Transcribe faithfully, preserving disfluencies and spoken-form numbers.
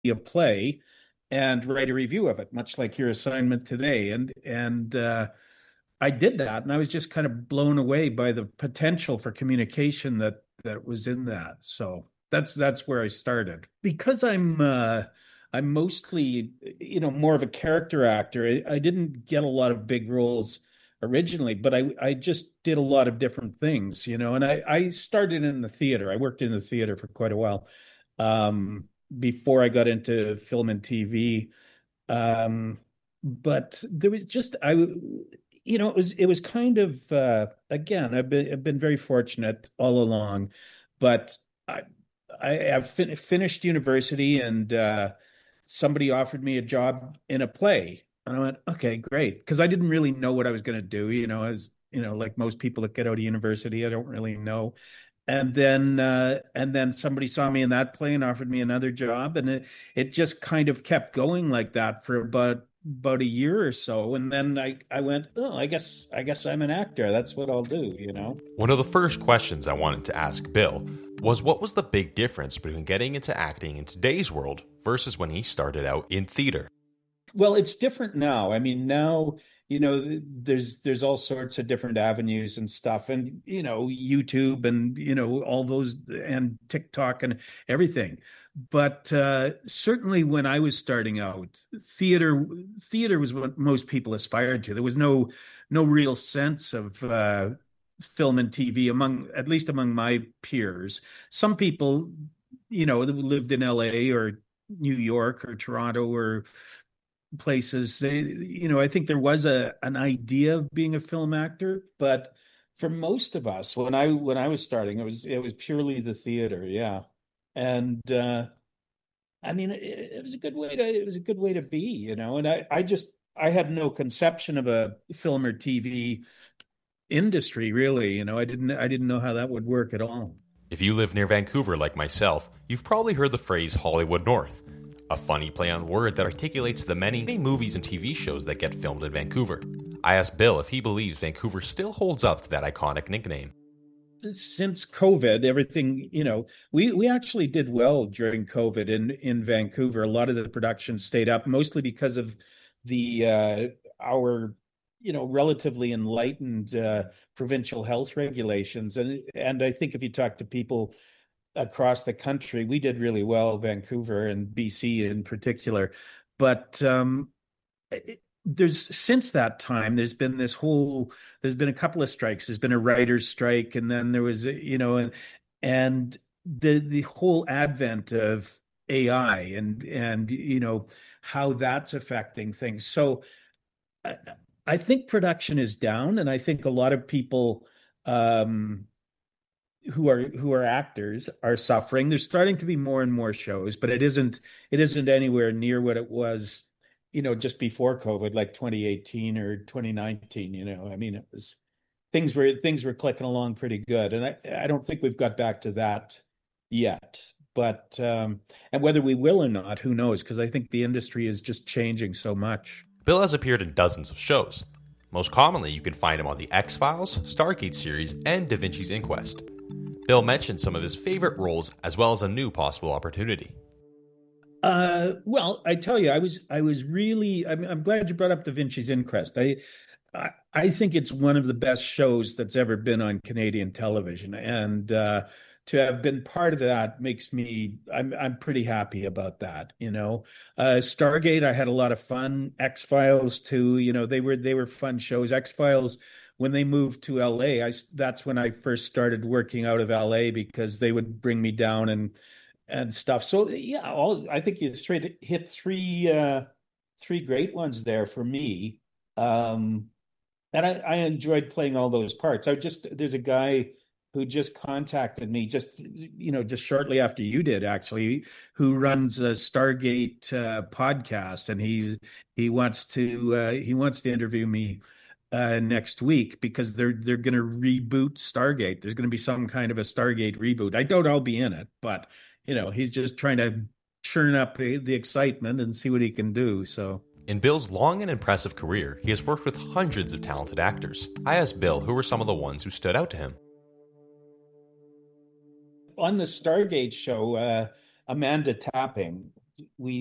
a play and write a review of it, much like your assignment today. And and uh, I did that, and I was just kind of blown away by the potential for communication that that was in that. So that's that's where I started. Because I'm uh, I'm mostly, you know, more of a character actor. I, I didn't get a lot of big roles originally, but I I just did a lot of different things, you know. And I I started in the theater. I worked in the theater for quite a while um, before I got into film and T V. Um, but there was just I, you know, it was it was kind of uh, again, I've been I've been very fortunate all along, but I I have fin finished university and uh, somebody offered me a job in a play, and I went, okay, great, because I didn't really know what I was going to do. You know, as you know, like most people that get out of university, I don't really know. And then uh, and then somebody saw me in that play and offered me another job, and it it just kind of kept going like that for about about a year or so. And then I I went, oh, I guess I guess I'm an actor. That's what I'll do, you know. One of the first questions I wanted to ask Bill was what was the big difference between getting into acting in today's world versus when he started out in theater? Well, it's different now. I mean, now, you know, there's there's all sorts of different avenues and stuff, and you know, YouTube and you know all those and TikTok and everything. But uh, certainly, when I was starting out, theater theater was what most people aspired to. There was no no real sense of uh, film and T V among, at least among my peers. Some people, you know, that lived in L A or New York or Toronto or places. They, you know, I think there was a an idea of being a film actor, but for most of us, when I when I was starting, it was it was purely the theater, yeah. And uh, I mean, it, it was a good way to it was a good way to be, you know. And I I just I had no conception of a film or T V industry, really. You know, I didn't I didn't know how that would work at all. If you live near Vancouver like myself, you've probably heard the phrase Hollywood North, a funny play on word that articulates the many movies and T V shows that get filmed in Vancouver. I asked Bill if he believes Vancouver still holds up to that iconic nickname. Since COVID, everything, you know, we we actually did well during COVID in in Vancouver. A lot of the production stayed up, mostly because of the uh, our, you know, relatively enlightened uh, provincial health regulations. And and I think if you talk to people across the country, we did really well, Vancouver and B C in particular. But um, it, there's since that time, there's been this whole, there's been a couple of strikes. There's been a writer's strike, and then there was, you know, and and the the whole advent of A I and and you know how that's affecting things. So I, I think production is down, and I think a lot of people um, who are who are actors are suffering. There's starting to be more and more shows, but it isn't it isn't anywhere near what it was, you know, just before COVID, like twenty eighteen or twenty nineteen. You know, I mean, it was things were things were clicking along pretty good, and I I don't think we've got back to that yet. But um, and whether we will or not, who knows? Because I think the industry is just changing so much. Bill has appeared in dozens of shows. Most commonly, you can find him on The X-Files, Stargate series, and Da Vinci's Inquest. Bill mentioned some of his favorite roles as well as a new possible opportunity. Uh, well, I tell you, I was I was really I'm, I'm glad you brought up Da Vinci's Inquest. I, I I think it's one of the best shows that's ever been on Canadian television, and uh, to have been part of that makes me I'm I'm pretty happy about that. You know, uh, Stargate, I had a lot of fun. X-Files too. You know, they were they were fun shows. X-Files, when they moved to L A, I that's when I first started working out of L A because they would bring me down and and stuff. So yeah, all I think you straight hit three uh three great ones there for me. Um and I, I enjoyed playing all those parts. I just there's a guy who just contacted me just you know just shortly after you did actually, who runs a Stargate uh, podcast, and he he wants to uh, he wants to interview me uh, next week because they're they're going to reboot Stargate. There's going to be some kind of a Stargate reboot. I doubt I'll be in it, but you know, he's just trying to churn up the, the excitement and see what he can do. So, in Bill's long and impressive career, he has worked with hundreds of talented actors. I asked Bill who were some of the ones who stood out to him. On the Stargate show, uh, Amanda Tapping, we